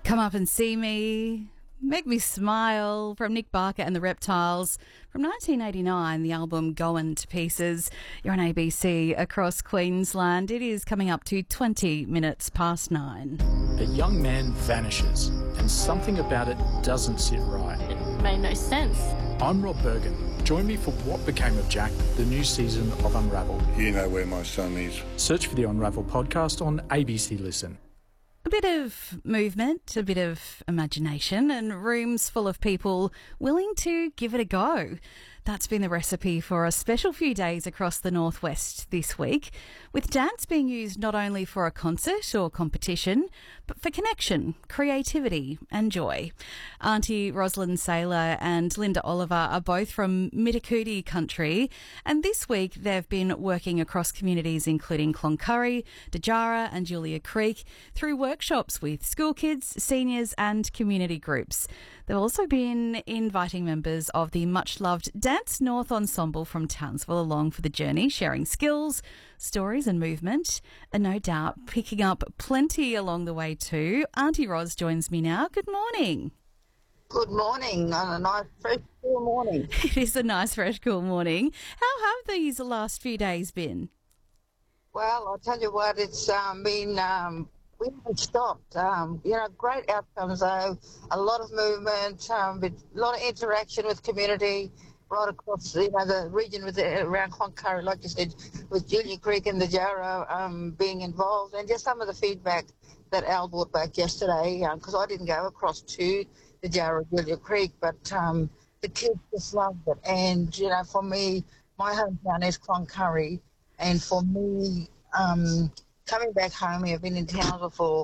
Come Up and See Me, Make Me Smile from Nick Barker and the Reptiles. From 1989, the album Goin' to Pieces. You're on ABC across Queensland. It is coming up to 20 minutes past 9. A young man vanishes and something about it doesn't sit right. It made no sense. I'm Rob Bergen. Join me for What Became of Jack, the new season of Unravelled. You know where my son is. Search for the Unravelled podcast on ABC Listen. A bit of movement, a bit of imagination, and rooms full of people willing to give it a go. That's been the recipe for a special few days across the northwest this week, with dance being used not only for a concert or competition, but for connection, creativity and joy. Auntie Rosalind Saylor and Linda Oliver are both from Mitakootie country, and this week they've been working across communities including Cloncurry, Dajara and Julia Creek through workshops with school kids, seniors and community groups. They've also been inviting members of the much-loved Dance North Ensemble from Townsville along for the journey, sharing skills, stories and movement, and no doubt picking up plenty along the way too. Auntie Ros joins me now. Good morning. Good morning on a nice, fresh, cool morning. It is a nice, fresh, cool morning. How have these last few days been? Well, I'll tell you what, it's been, we haven't stopped. Great outcomes though, a lot of movement, a lot of interaction with community, right across, the region around Cloncurry, like you said, with Julia Creek and the Jarrah being involved, and just some of the feedback that Al brought back yesterday, because I didn't go across to the Jarrah, Julia Creek, but the kids just loved it. And, for me, my hometown is Cloncurry, and for me, coming back home, I've been in town for,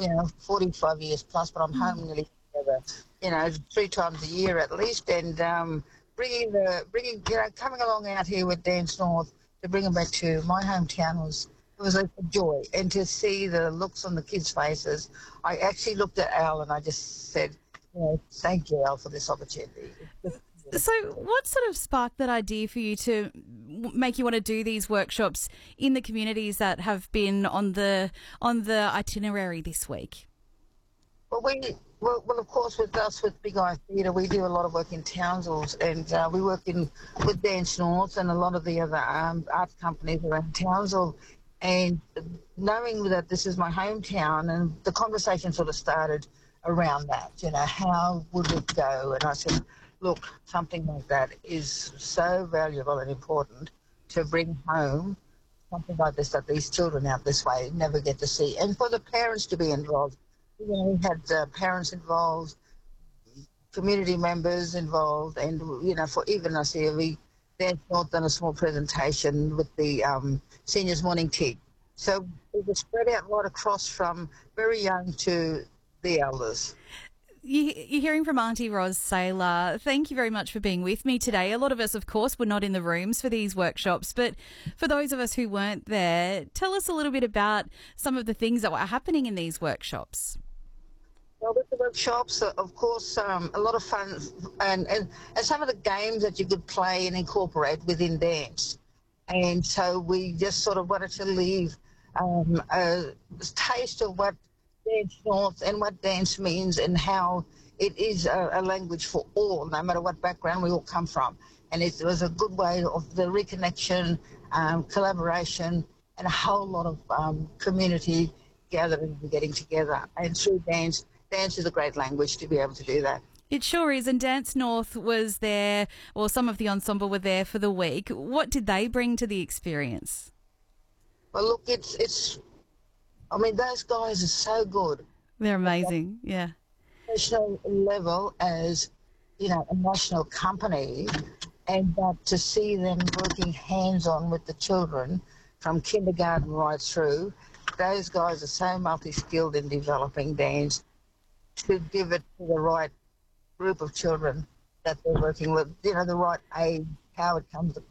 45 years plus, but I'm home nearly together, 3 times a year at least, and coming along out here with Dance North to bring them back to my hometown was a joy. And to see the looks on the kids' faces, I actually looked at Al and I just said, thank you, Al, for this opportunity. So what sort of sparked that idea for you to make you want to do these workshops in the communities that have been on the itinerary this week? Well, of course, with us, with Big Eye Theatre, we do a lot of work in Townsville, and we work with Dance North and a lot of the other art companies around Townsville. And knowing that this is my hometown, and the conversation sort of started around that, how would it go? And I said, look, something like that is so valuable and important to bring home, something like this that these children out this way never get to see. And for the parents to be involved. We had parents involved, community members involved, and, for even us here, we Dance North done a small presentation with the seniors morning tea. So it was spread out right across from very young to the elders. You're hearing from Auntie Ros Saylor. Thank you very much for being with me today. A lot of us, of course, were not in the rooms for these workshops, but for those of us who weren't there, tell us a little bit about some of the things that were happening in these workshops. Well, with the workshops, of course, a lot of fun and some of the games that you could play and incorporate within dance. And so we just sort of wanted to leave a taste of what Dance North and what dance means and how it is a language for all, no matter what background we all come from. And it was a good way of the reconnection, collaboration, and a whole lot of community gathering and getting together. And through dance is a great language to be able to do that. It sure is, and Dance North was there, or some of the ensemble were there for the week. What did they bring to the experience? Well, look, those guys are so good. They're amazing, yeah. National level as, a national company, and that to see them working hands-on with the children from kindergarten right through, those guys are so multi-skilled in developing dance to give it to the right group of children that they're working with, the right age, how it comes